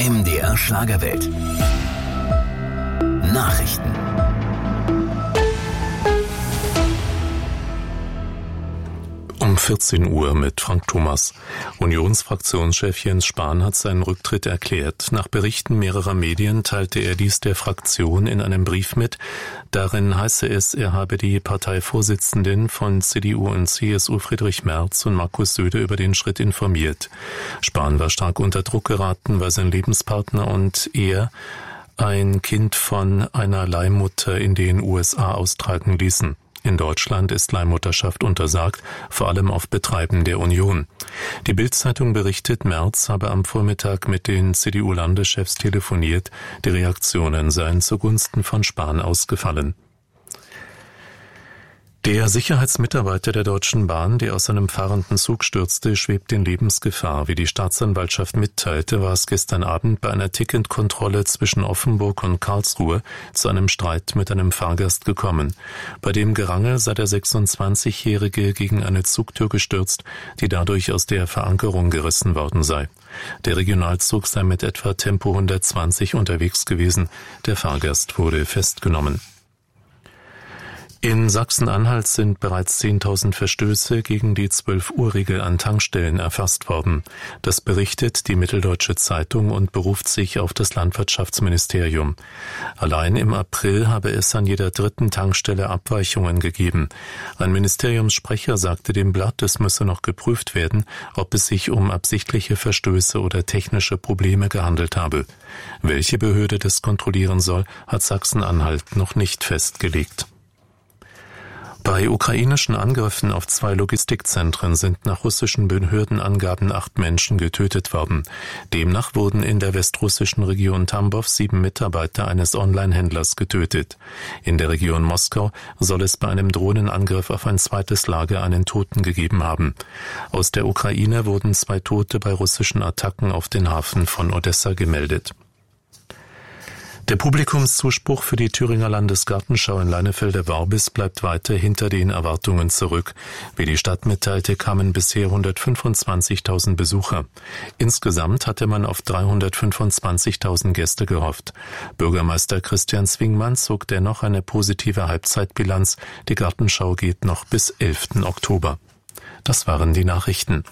MDR Schlagerwelt. Nachrichten. Um 14 Uhr mit Frank Thomas. Unionsfraktionschef Jens Spahn hat seinen Rücktritt erklärt. Nach Berichten mehrerer Medien teilte er dies der Fraktion in einem Brief mit. Darin heiße es, er habe die Parteivorsitzenden von CDU und CSU Friedrich Merz und Markus Söder über den Schritt informiert. Spahn war stark unter Druck geraten, weil sein Lebenspartner und er ein Kind von einer Leihmutter in den USA austragen ließen. In Deutschland ist Leihmutterschaft untersagt, vor allem auf Betreiben der Union. Die Bild-Zeitung berichtet, Merz habe am Vormittag mit den CDU-Landeschefs telefoniert. Die Reaktionen seien zugunsten von Spahn ausgefallen. Der Sicherheitsmitarbeiter der Deutschen Bahn, der aus einem fahrenden Zug stürzte, schwebt in Lebensgefahr. Wie die Staatsanwaltschaft mitteilte, war es gestern Abend bei einer Ticketkontrolle zwischen Offenburg und Karlsruhe zu einem Streit mit einem Fahrgast gekommen. Bei dem Gerangel sei der 26-Jährige gegen eine Zugtür gestürzt, die dadurch aus der Verankerung gerissen worden sei. Der Regionalzug sei mit etwa Tempo 120 unterwegs gewesen. Der Fahrgast wurde festgenommen. In Sachsen-Anhalt sind bereits 10.000 Verstöße gegen die 12-Uhr-Regel an Tankstellen erfasst worden. Das berichtet die Mitteldeutsche Zeitung und beruft sich auf das Landwirtschaftsministerium. Allein im April habe es an jeder dritten Tankstelle Abweichungen gegeben. Ein Ministeriumssprecher sagte dem Blatt, es müsse noch geprüft werden, ob es sich um absichtliche Verstöße oder technische Probleme gehandelt habe. Welche Behörde das kontrollieren soll, hat Sachsen-Anhalt noch nicht festgelegt. Bei ukrainischen Angriffen auf 2 Logistikzentren sind nach russischen Behördenangaben 8 Menschen getötet worden. Demnach wurden in der westrussischen Region Tambov 7 Mitarbeiter eines Online-Händlers getötet. In der Region Moskau soll es bei einem Drohnenangriff auf ein zweites Lager einen Toten gegeben haben. Aus der Ukraine wurden 2 Tote bei russischen Attacken auf den Hafen von Odessa gemeldet. Der Publikumszuspruch für die Thüringer Landesgartenschau in Leinefelde-Warbis bleibt weiter hinter den Erwartungen zurück. Wie die Stadt mitteilte, kamen bisher 125.000 Besucher. Insgesamt hatte man auf 325.000 Gäste gehofft. Bürgermeister Christian Zwingmann zog dennoch eine positive Halbzeitbilanz. Die Gartenschau geht noch bis 11. Oktober. Das waren die Nachrichten.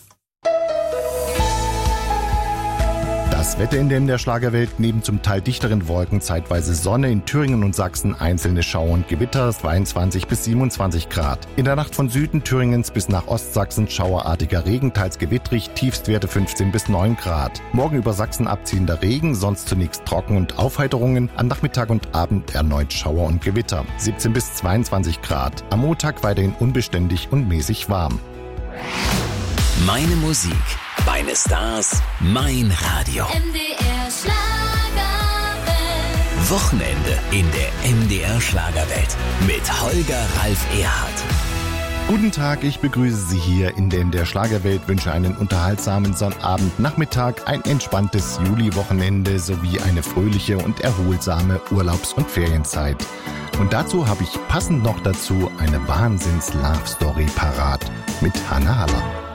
Das Wetter in der Schlagerwelt: neben zum Teil dichteren Wolken zeitweise Sonne, in Thüringen und Sachsen einzelne Schauer und Gewitter, 22 bis 27 Grad. In der Nacht von Süden Thüringens bis nach Ostsachsen schauerartiger Regen, teils gewittrig, Tiefstwerte 15 bis 9 Grad. Morgen über Sachsen abziehender Regen, sonst zunächst trocken und Aufheiterungen, am Nachmittag und Abend erneut Schauer und Gewitter, 17 bis 22 Grad. Am Montag weiterhin unbeständig und mäßig warm. Meine Musik, meine Stars, mein Radio. MDR Schlagerwelt. Wochenende in der MDR Schlagerwelt mit Holger Ralf Erhardt. Guten Tag, ich begrüße Sie hier in der Schlagerwelt, wünsche einen unterhaltsamen Sonnabendnachmittag, ein entspanntes Juli-Wochenende sowie eine fröhliche und erholsame Urlaubs- und Ferienzeit. Und dazu habe ich passend noch dazu eine Wahnsinns-Love-Story parat mit Hanna Haller.